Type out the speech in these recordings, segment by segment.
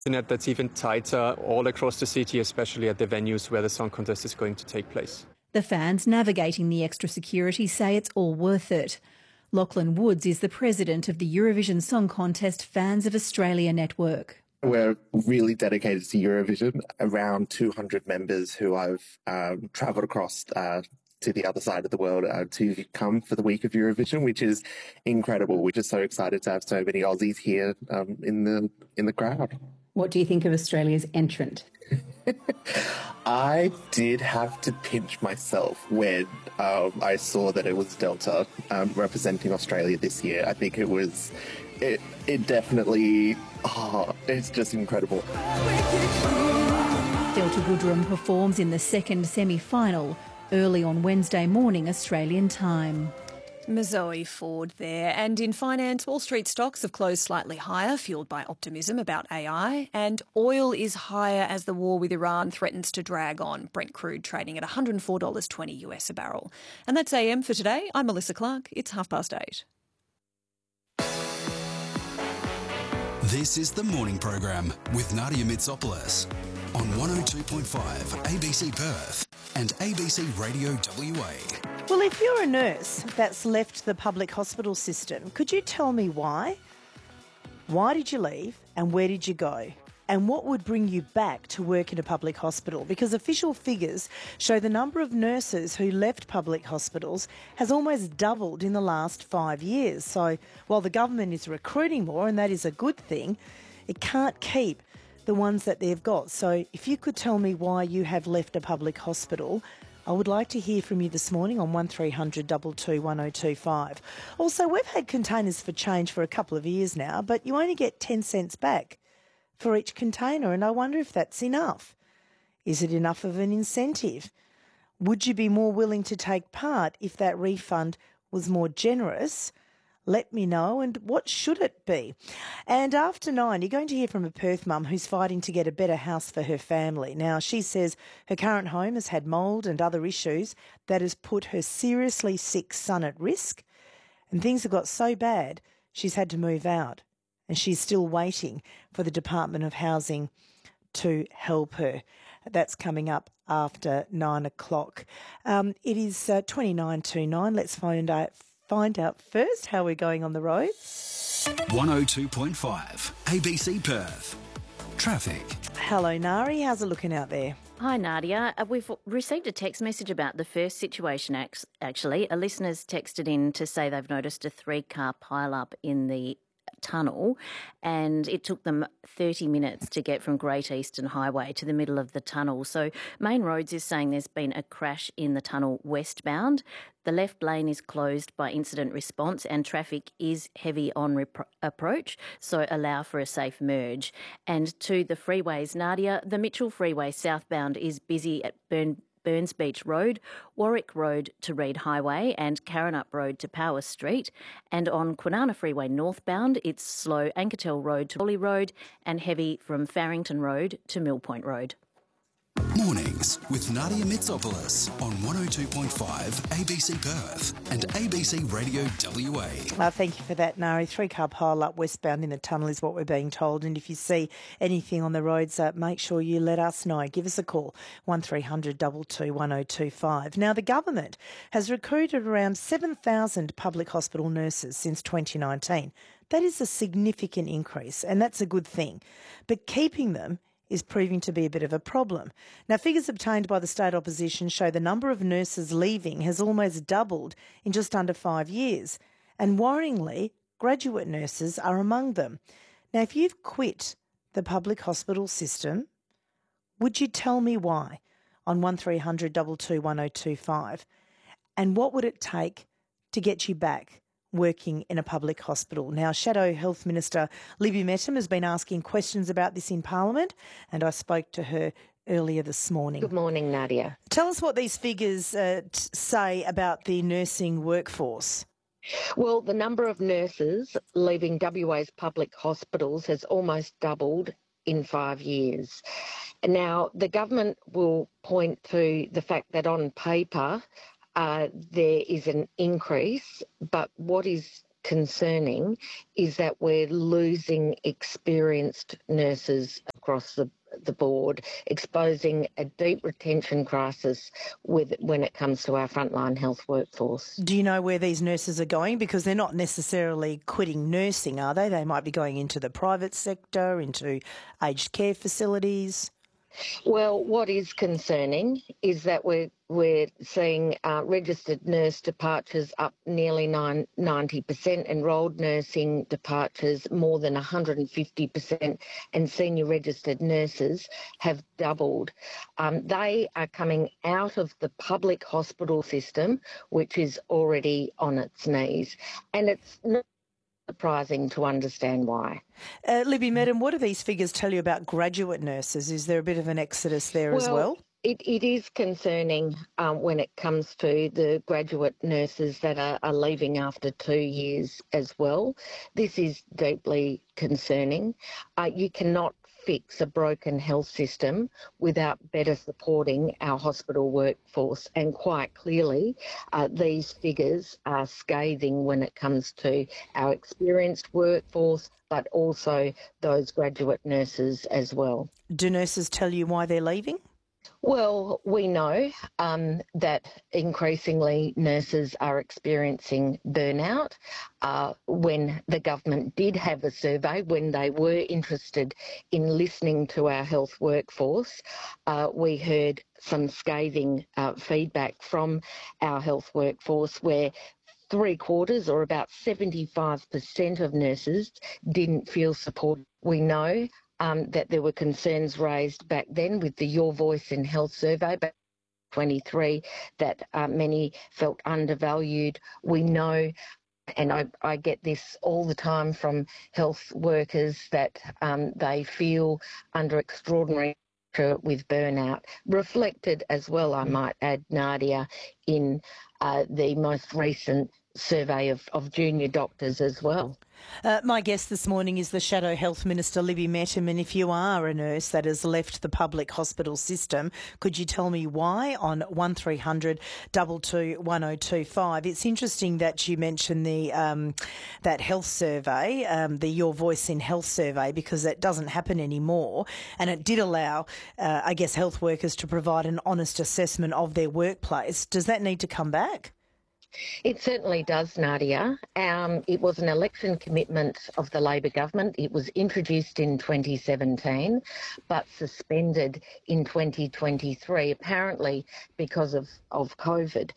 Internet that's even tighter all across the city, especially at the venues where the song contest is going to take place. The fans navigating the extra security say it's all worth it. Lachlan Woods is the president of the Eurovision Song Contest Fans of Australia network. We're really dedicated to Eurovision, around 200 members who I've travelled across to the other side of the world to come for the week of Eurovision, which is incredible. We're just so excited to have so many Aussies here in the crowd. What do you think of Australia's entrant? I did have to pinch myself when I saw that it was Delta representing Australia this year. I think it definitely, it's just incredible. Delta Goodrem performs in the second semi-final early on Wednesday morning Australian time. Zoe Ford there. And in finance, Wall Street stocks have closed slightly higher, fuelled by optimism about AI. And oil is higher as the war with Iran threatens to drag on. Brent crude trading at $104.20 US a barrel. And that's AM for today. I'm Melissa Clark. It's 8:30. This is the morning program with Nadia Mitsopoulos on 102.5 ABC Perth and ABC Radio WA. Well, if you're a nurse that's left the public hospital system, could you tell me why? Why did you leave and where did you go? And what would bring you back to work in a public hospital? Because official figures show the number of nurses who left public hospitals has almost doubled in the last 5 years. So while the government is recruiting more, and that is a good thing, it can't keep the ones that they've got. So if you could tell me why you have left a public hospital, I would like to hear from you this morning on 1300 22 1025. Also, we've had containers for change for a couple of years now, but you only get 10 cents back for each container, and I wonder if that's enough. Is it enough of an incentive? Would you be more willing to take part if that refund was more generous? Let me know, and what should it be? And after 9, you're going to hear from a Perth mum who's fighting to get a better house for her family. Now, she says her current home has had mould and other issues that has put her seriously sick son at risk, and things have got so bad she's had to move out, and she's still waiting for the Department of Housing to help her. That's coming up after 9 o'clock. It is 29 to 9. Let's find out first how we're going on the roads. 102.5 ABC Perth. Traffic. Hello, Nari. How's it looking out there? Hi, Nadia. We've received a text message about the first situation, actually. A listener's texted in to say they've noticed a 3-car pile-up in the tunnel, and it took them 30 minutes to get from Great Eastern Highway to the middle of the tunnel. So Main Roads is saying there's been a crash in the tunnel westbound. The left lane is closed by incident response and traffic is heavy on approach, so allow for a safe merge. And to the freeways, Nadia, the Mitchell Freeway southbound is busy at Burns Beach Road, Warwick Road to Reid Highway and Karrinyup Road to Powers Street. And on Kwinana Freeway northbound, it's slow Anketel Road to Raleigh Road and heavy from Farrington Road to Mill Point Road. Mornings with Nadia Mitsopoulos on 102.5 ABC Perth and ABC Radio WA. Thank you for that, Nari. 3-car pile-up westbound in the tunnel is what we're being told. And if you see anything on the roads, make sure you let us know. Give us a call, 1300 22 1025. Now, the government has recruited around 7,000 public hospital nurses since 2019. That is a significant increase, and that's a good thing. But keeping them is proving to be a bit of a problem. Now, figures obtained by the state opposition show the number of nurses leaving has almost doubled in just under 5 years. And worryingly, graduate nurses are among them. Now, if you've quit the public hospital system, would you tell me why on 1300 22 1025? And what would it take to get you back working in a public hospital? Now, Shadow Health Minister Libby Mettam has been asking questions about this in Parliament, and I spoke to her earlier this morning. Good morning, Nadia. Tell us what these figures say about the nursing workforce. Well, the number of nurses leaving WA's public hospitals has almost doubled in 5 years. Now, the government will point to the fact that on paper there is an increase, but what is concerning is that we're losing experienced nurses across the board, exposing a deep retention crisis when it comes to our frontline health workforce. Do you know where these nurses are going? Because they're not necessarily quitting nursing, are they? They might be going into the private sector, into aged care facilities. Well, what is concerning is that we're seeing registered nurse departures up nearly 90%, enrolled nursing departures more than 150%, and senior registered nurses have doubled. They are coming out of the public hospital system, which is already on its knees, and it's not surprising to understand why. Libby Medham, what do these figures tell you about graduate nurses? Is there a bit of an exodus there as well? It is concerning when it comes to the graduate nurses that are leaving after 2 years as well. This is deeply concerning. You cannot fix a broken health system without better supporting our hospital workforce. And quite clearly, these figures are scathing when it comes to our experienced workforce, but also those graduate nurses as well. Do nurses tell you why they're leaving? Well, we know that increasingly nurses are experiencing burnout. When the government did have a survey, when they were interested in listening to our health workforce, we heard some scathing feedback from our health workforce where 3/4 or about 75% of nurses didn't feel supported. We know that there were concerns raised back then with the Your Voice in Health survey back in 2023 that many felt undervalued. We know, and I get this all the time from health workers, that they feel under extraordinary pressure with burnout, reflected as well, I might add, Nadia, in the most recent survey of junior doctors as well. My guest this morning is the Shadow Health Minister, Libby Medham, and if you are a nurse that has left the public hospital system, could you tell me why on 1300 222 1025? It's interesting that you mentioned the that health survey, the Your Voice in Health survey, because that doesn't happen anymore, and it did allow, I guess, health workers to provide an honest assessment of their workplace. Does that need to come back? It certainly does, Nadia. It was an election commitment of the Labor government. It was introduced in 2017, but suspended in 2023, apparently because of COVID.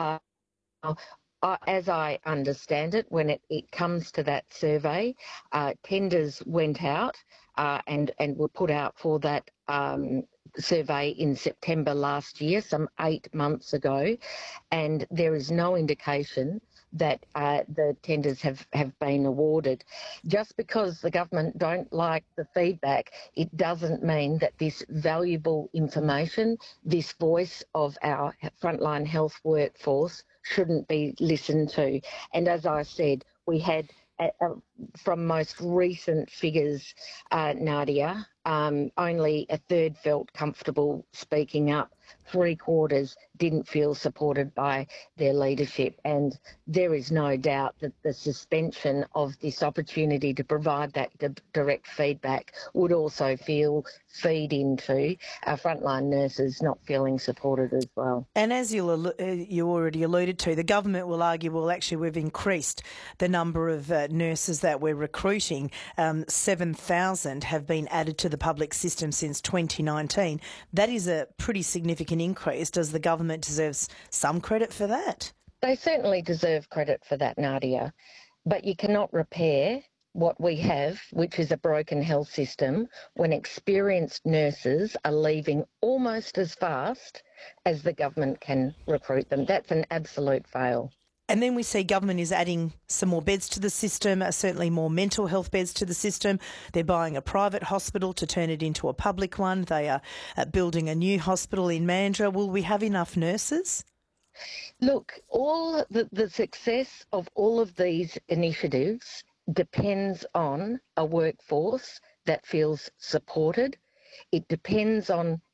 As I understand it, when it comes to that survey, tenders went out and were put out for that survey in September last year, some 8 months ago, and there is no indication that the tenders have been awarded. Just because the government don't like the feedback, it doesn't mean that this valuable information, this voice of our frontline health workforce, shouldn't be listened to. And as I said, we had, from most recent figures, Nadia, only a third felt comfortable speaking up. 3/4 didn't feel supported by their leadership, and there is no doubt that the suspension of this opportunity to provide that direct feedback would also feed into our frontline nurses not feeling supported as well. And as you already alluded to, the government will argue, well, actually we've increased the number of nurses that we're recruiting. 7,000 have been added to the public system since 2019. That is a pretty significant increase. Does the government deserve some credit for that? They certainly deserve credit for that, Nadia, but you cannot repair what we have, which is a broken health system, when experienced nurses are leaving almost as fast as the government can recruit them. That's an absolute fail. And then we see government is adding some more beds to the system, certainly more mental health beds to the system. They're buying a private hospital to turn it into a public one. They are building a new hospital in Mandurah. Will we have enough nurses? Look, all the success of all of these initiatives depends on a workforce that feels supported. It depends on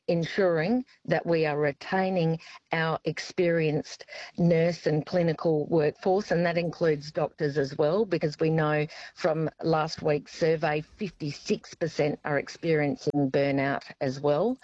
ensuring that we are retaining our experienced nurse and clinical workforce, and that includes doctors as well, because we know from last week's survey 56% are experiencing burnout as well.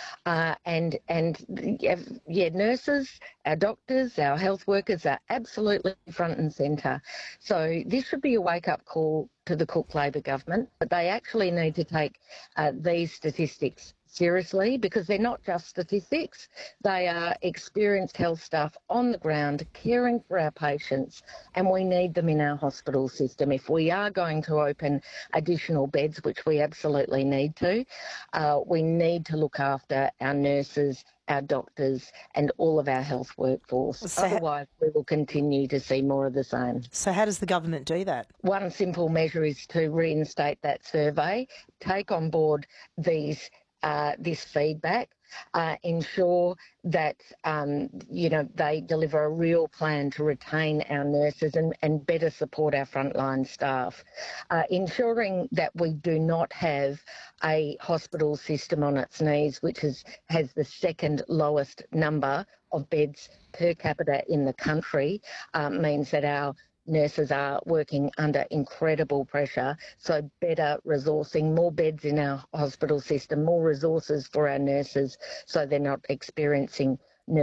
Nurses, our doctors, our health workers are absolutely front and centre. So this should be a wake-up call to the Cook Labor government, but they actually need to take these statistics seriously, because they're not just statistics. They are experienced health staff on the ground caring for our patients, and we need them in our hospital system. If we are going to open additional beds, which we absolutely need to, we need to look after our nurses, our doctors and all of our health workforce. So otherwise, we will continue to see more of the same. So how does the government do that? One simple measure is to reinstate that survey, take on board this feedback, ensure that, they deliver a real plan to retain our nurses and better support our frontline staff. Ensuring that we do not have a hospital system on its knees, which has the second lowest number of beds per capita in the country, means that our nurses are working under incredible pressure, so better resourcing, more beds in our hospital system, more resources for our nurses so they're not experiencing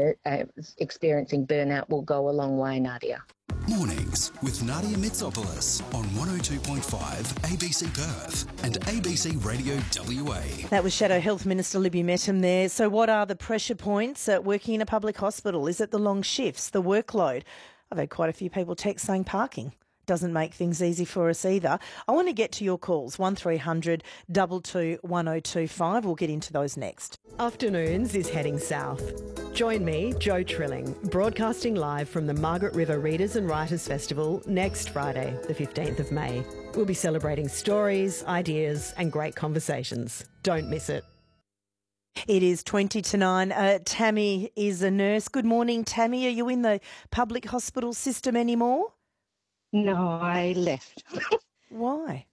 burnout will go a long way, Nadia. Mornings with Nadia Mitsopoulos on 102.5 ABC Perth and ABC Radio WA. That was Shadow Health Minister Libby Mettam there. So what are the pressure points at working in a public hospital? Is it the long shifts, the workload? I've had quite a few people text saying parking doesn't make things easy for us either. I want to get to your calls, 1300 22 1025. We'll get into those next. Afternoons is heading south. Join me, Jo Trilling, broadcasting live from the Margaret River Readers and Writers Festival next Friday, the 15th of May. We'll be celebrating stories, ideas and great conversations. Don't miss it. It is 20 to 9. Tammy is a nurse. Good morning, Tammy. Are you in the public hospital system anymore? No, I left. Why?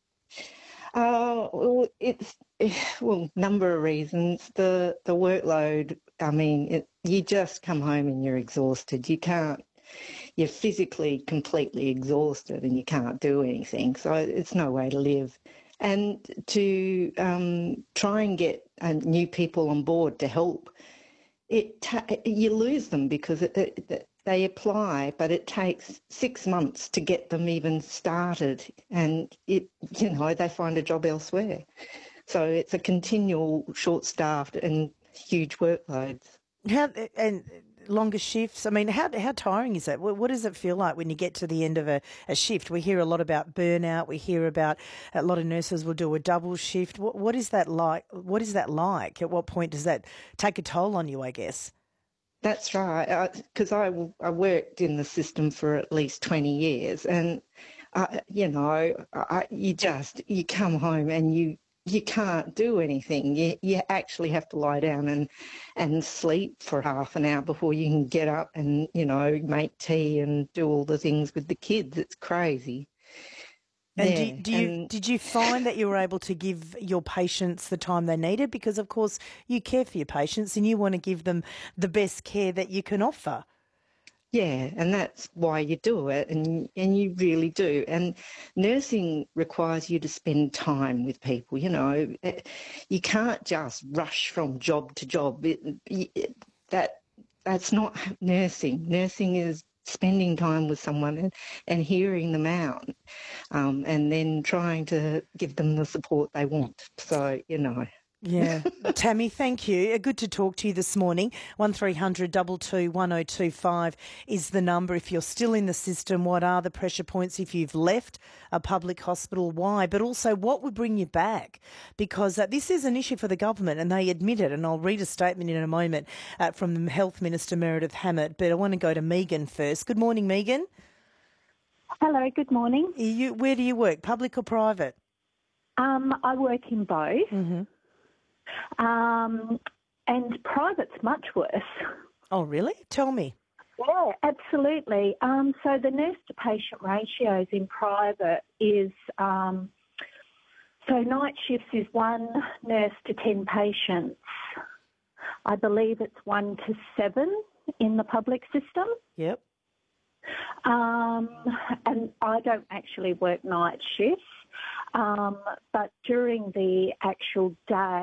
It's number of reasons. The workload. I mean, you just come home and you're exhausted. You're physically completely exhausted and you can't do anything. So it's no way to live. And to try and get new people on board to help, you lose them because they apply, but it takes 6 months to get them even started, and they find a job elsewhere. So it's a continual short-staffed and huge workloads. And longer shifts. I mean, how tiring is that? What does it feel like when you get to the end of a shift? We hear a lot about burnout. We hear about a lot of nurses will do a double shift. What is that like? What is that like? At what point does that take a toll on you, I guess? That's right, because I worked in the system for at least 20 years, and you come home and you can't do anything. You actually have to lie down and sleep for half an hour before you can get up and, make tea and do all the things with the kids. It's crazy. And did you find that you were able to give your patients the time they needed? Because, of course, you care for your patients and you want to give them the best care that you can offer. Yeah, and that's why you do it, and you really do. And nursing requires you to spend time with people, You can't just rush from job to job. That's not nursing. Nursing is spending time with someone and hearing them out, and then trying to give them the support they want. So, Yeah. Tammy, thank you. Good to talk to you this morning. 1300 22 1025 is the number. If you're still in the system, what are the pressure points? If you've left a public hospital, why? But also, what would bring you back? Because this is an issue for the government and they admit it. And I'll read a statement in a moment from the Health Minister, Meredith Hammett. But I want to go to Megan first. Good morning, Megan. Hello, good morning. Where do you work, public or private? I work in both. Mm-hmm. And private's much worse. Oh, really? Tell me. Yeah, absolutely. So the nurse-to-patient ratios in private is, so night shifts is 1 nurse to 10 patients. I believe it's 1 to 7 in the public system. Yep. And I don't actually work night shifts, but during the actual day,